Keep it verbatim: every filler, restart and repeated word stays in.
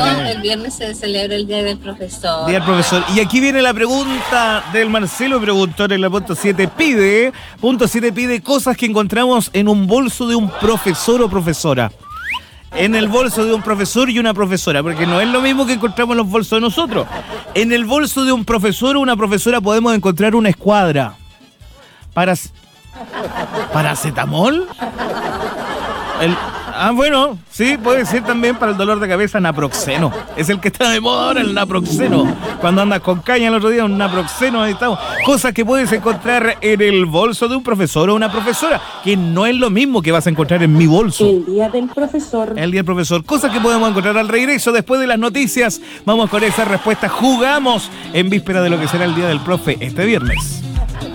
Pero el viernes se celebra el Día del Profesor. Día del Profesor. Y aquí viene la pregunta del Marcelo, preguntor en la punto siete. Pide, punto siete pide cosas que encontramos en un bolso de un profesor o profesora. En el bolso de un profesor y una profesora, porque no es lo mismo que encontramos en los bolsos de nosotros. En el bolso de un profesor o una profesora podemos encontrar una escuadra. Para... ¿Paracetamol? El... Ah, bueno, sí, puede ser también para el dolor de cabeza naproxeno. Es el que está de moda ahora, el naproxeno. Cuando andas con caña el otro día, un naproxeno, ahí estamos. Cosas que puedes encontrar en el bolso de un profesor o una profesora, que no es lo mismo que vas a encontrar en mi bolso. El Día del Profesor. El Día del Profesor. Cosas que podemos encontrar al regreso, después de las noticias. Vamos con esa respuesta. Jugamos en víspera de lo que será el Día del Profe este viernes.